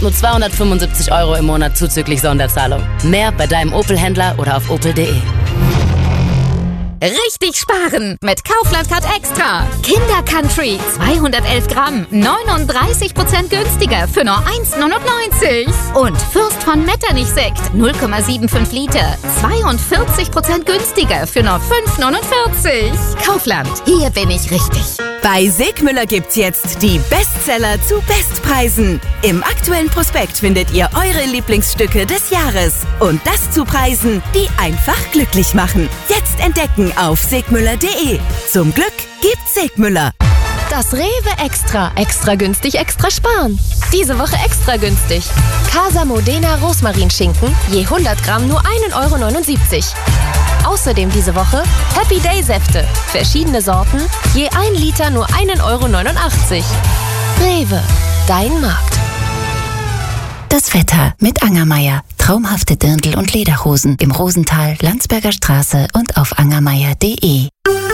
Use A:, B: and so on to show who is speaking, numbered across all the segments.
A: Nur 275 € im Monat zuzüglich Sonderzahlung. Mehr bei deinem Opel-Händler oder auf opel.de.
B: Richtig sparen mit Kaufland Card Extra. Kinder Country 211 Gramm, 39% günstiger für nur 1,99. Und Fürst von Metternich Sekt 0,75 Liter, 42% günstiger für nur 5,49. Kaufland, hier bin ich richtig.
C: Bei Segmüller gibt's jetzt die Bestseller zu Bestpreisen. Im aktuellen Prospekt findet ihr eure Lieblingsstücke des Jahres. Und das zu Preisen, die einfach glücklich machen. Jetzt entdecken auf segmüller.de. Zum Glück gibt's Segmüller.
D: Das Rewe Extra. Extra günstig, extra sparen. Diese Woche extra günstig. Casa Modena Rosmarinschinken, je 100 Gramm nur 1,79 €. Außerdem diese Woche Happy Day Säfte. Verschiedene Sorten, je 1 Liter nur 1,89 €. Rewe, dein Markt.
E: Das Wetter mit Angermeier. Traumhafte Dirndl- und Lederhosen im Rosental, Landsberger Straße und auf angermeier.de.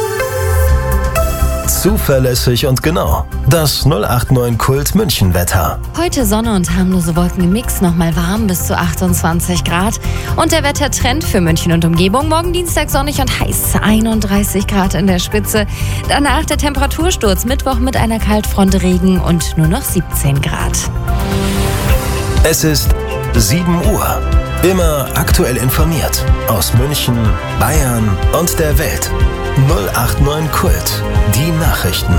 F: Zuverlässig und genau. Das 089 Kult München Wetter.
G: Heute Sonne und harmlose Wolken im Mix, nochmal warm bis zu 28 Grad. Und der Wettertrend für München und Umgebung. Morgen Dienstag sonnig und heiß, 31 Grad in der Spitze. Danach der Temperatursturz, Mittwoch mit einer Kaltfront Regen und nur noch 17 Grad.
F: Es ist 7 Uhr. Immer aktuell informiert. Aus München, Bayern und der Welt. 089 Kult. Die Nachrichten.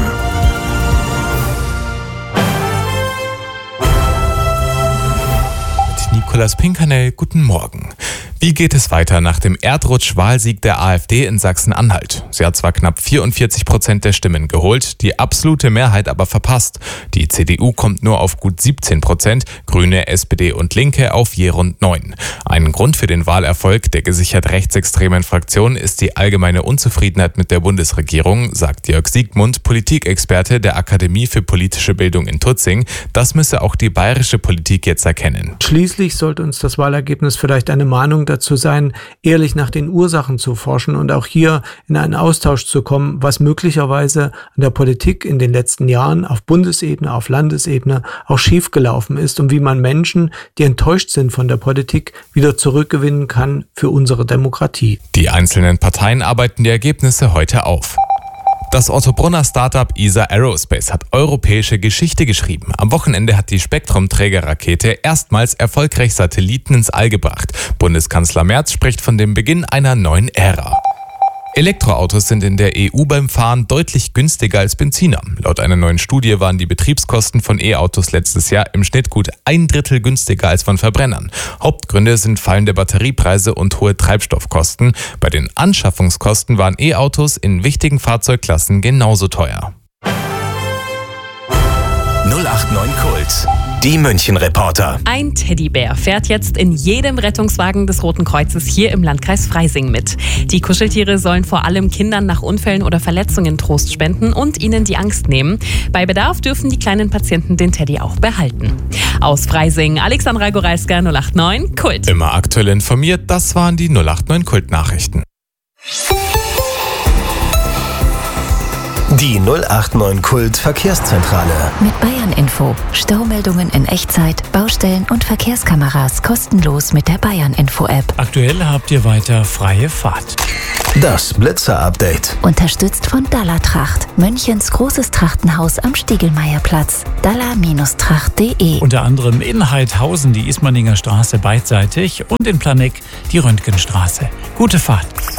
H: Mit Nicolas Pinkernell, guten Morgen. Wie geht es weiter nach dem Erdrutsch-Wahlsieg der AfD in Sachsen-Anhalt? Sie hat zwar knapp 44% der Stimmen geholt, die absolute Mehrheit aber verpasst. Die CDU kommt nur auf gut 17%, Grüne, SPD und Linke auf je rund 9%. Ein Grund für den Wahlerfolg der gesichert rechtsextremen Fraktion ist die allgemeine Unzufriedenheit mit der Bundesregierung, sagt Jörg Siegmund, Politikexperte der Akademie für politische Bildung in Tutzing. Das müsse auch die bayerische Politik jetzt erkennen.
I: Schließlich sollte uns das Wahlergebnis vielleicht eine Mahnung dazu sein, ehrlich nach den Ursachen zu forschen und auch hier in einen Austausch zu kommen, was möglicherweise an der Politik in den letzten Jahren auf Bundesebene, auf Landesebene auch schiefgelaufen ist und wie man Menschen, die enttäuscht sind von der Politik, wieder zurückgewinnen kann für unsere Demokratie.
H: Die einzelnen Parteien arbeiten die Ergebnisse heute auf. Das Ottobrunner Startup ESA Aerospace hat europäische Geschichte geschrieben. Am Wochenende hat die Spektrum-Trägerrakete erstmals erfolgreich Satelliten ins All gebracht. Bundeskanzler Merz spricht von dem Beginn einer neuen Ära. Elektroautos sind in der EU beim Fahren deutlich günstiger als Benziner. Laut einer neuen Studie waren die Betriebskosten von E-Autos letztes Jahr im Schnitt gut 1/3 günstiger als von Verbrennern. Hauptgründe sind fallende Batteriepreise und hohe Treibstoffkosten. Bei den Anschaffungskosten waren E-Autos in wichtigen Fahrzeugklassen genauso teuer.
F: 089 Kult. Die München-Reporter.
J: Ein Teddybär fährt jetzt in jedem Rettungswagen des Roten Kreuzes hier im Landkreis Freising mit. Die Kuscheltiere sollen vor allem Kindern nach Unfällen oder Verletzungen Trost spenden und ihnen die Angst nehmen. Bei Bedarf dürfen die kleinen Patienten den Teddy auch behalten. Aus Freising, Alexandra Goralska, 089 Kult.
H: Immer aktuell informiert, das waren die 089 Kult-Nachrichten.
F: Die 089 Kult Verkehrszentrale.
E: Mit Bayern Info. Staumeldungen in Echtzeit, Baustellen und Verkehrskameras kostenlos mit der Bayern Info App.
K: Aktuell habt ihr weiter freie Fahrt.
F: Das Blitzer-Update.
E: Unterstützt von Dalla Tracht. Münchens großes Trachtenhaus am Stiegelmeierplatz. dalla-tracht.de.
K: Unter anderem in Heidhausen die Ismaninger Straße beidseitig und in Planegg die Röntgenstraße. Gute Fahrt.